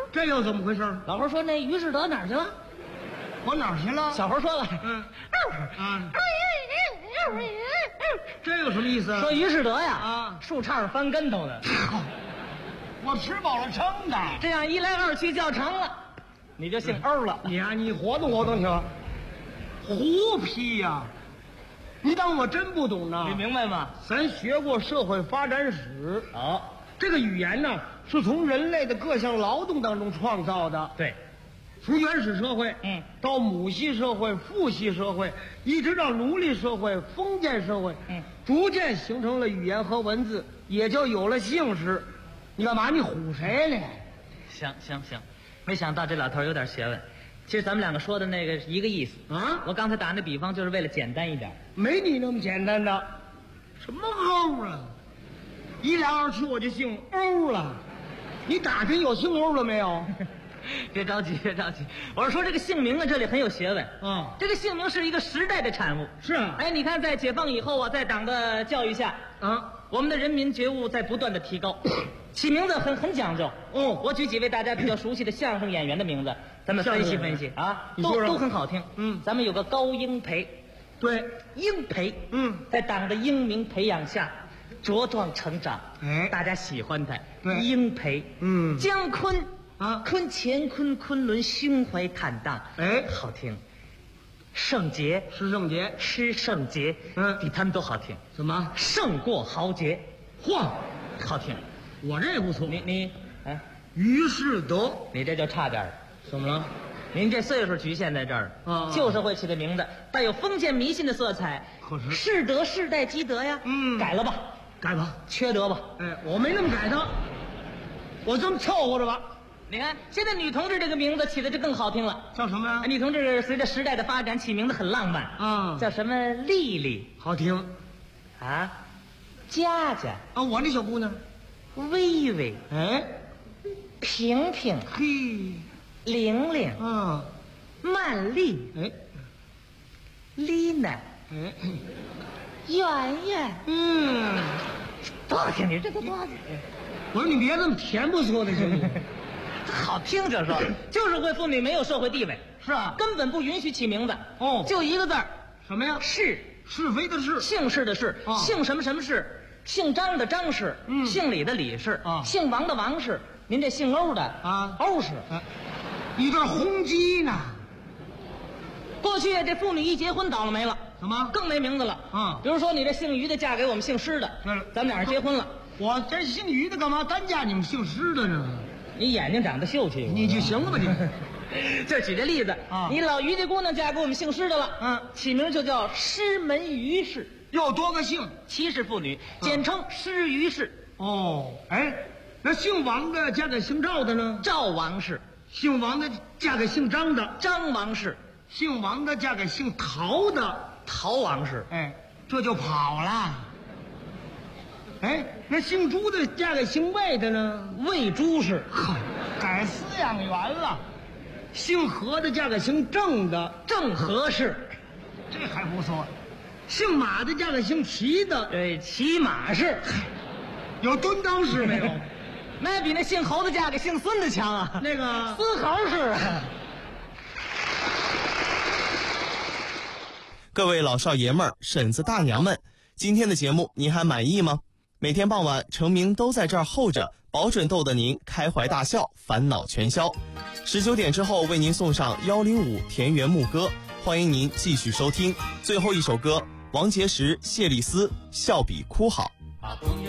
这又怎么回事？ 老猴说那于世德哪儿去了？ 我哪儿去了？ 小猴说了， 这有什么意思？ 说于世德呀，树杈上翻跟头呢。 我吃饱了撑的。 这样一来二去叫成了，你就姓欧了。 你活动活动去吧。胡批呀！你当我真不懂呢？ 你明白吗？ 咱学过社会发展史。这个语言呢，是从人类的各项劳动当中创造的。 对。 从原始社会，到母系社会、父系社会，一直到奴隶社会、封建社会，逐渐形成了语言和文字，也就有了姓氏。你干嘛？你唬谁呢？ 行，没想到这老头有点学问。其实咱们两个说的那个一个意思啊。 我刚才打那比方就是为了简单一点。 没你那么简单的。什么欧啊？一来二去我就姓欧了。你打听有姓欧了没有？ 别着急。我是说这个姓名啊，这里很有学问。这个姓名是一个时代的产物。 是啊。 哎，你看在解放以后啊，在党的教育下我们的人民觉悟在不断的提高，起名字很讲究。我举几位大家比较熟悉的相声演员的名字，咱们分析分析啊，都很好听。咱们有个高英培， 对， 英培，在党的英明培养下茁壮成长，大家喜欢他。 对， 英培，姜昆乾坤昆仑胸怀坦荡，好听。圣杰，施圣杰，比他们都好听。 怎么？ 胜过豪杰， 嚯， 好听。 我这不错。 你于世德， 你这就差点了。 怎么了？ 您这岁数局限在这儿就是会起的名字带有封建迷信的色彩。 可是世德世代积德呀，改了吧，缺德吧。 我没那么改他，我这么凑合着吧。 你看现在女同志这个名字起的就更好听了， 叫什么呀？ 女同志随着时代的发展起名字很浪漫叫什么丽丽， 好听佳佳我那小姑娘微微，平平， 嘿， 玲玲，曼丽，丽娜，圆圆，多好听！你这都多好听！ 我说你别这么甜不说的行不行？ 好听着说，就是会妇女没有社会地位， 是啊， 根本不允许起名字。就一个字儿， 什么呀？ 是非的是， 姓氏的氏，姓什么什么氏，姓张的张氏，姓李的李氏，姓王的王氏。您这姓欧的欧氏， 你这轰击呢？ 过去这妇女一结婚倒了霉了， 怎么更没名字了？比如说你这姓于的嫁给我们姓施的，咱们俩人结婚了。 我这姓于的干嘛单嫁你们姓施的呢？ 你眼睛长得秀气， 你就行了吧你。 这举这例子你老于这姑娘嫁给我们姓施的了，起名就叫施门于氏， 又多个姓， 七世妇女，简称施于氏。 那姓王的嫁给姓赵的呢？ 赵王氏。 姓王的嫁给姓张的？ 张王氏。 姓王的嫁给姓陶的？ 陶王氏。 这就跑了。那姓朱的嫁给姓魏的呢？ 魏朱氏。 改饲养员了。姓何的嫁给姓郑的？ 郑何氏。 这还不错。姓马的嫁给姓齐的？ 齐马氏。 有蹲裆氏没有？ 那比那姓侯的嫁给姓孙的强啊！ 那个孙侯氏。 各位老少爷们儿、婶子大娘们，今天的节目您还满意吗？每天傍晚，程明都在这儿候着，保准逗得您开怀大笑，烦恼全消。19点之后为您送上105田园牧歌，欢迎您继续收听。最后一首歌，王杰石、谢丽斯，笑比哭好。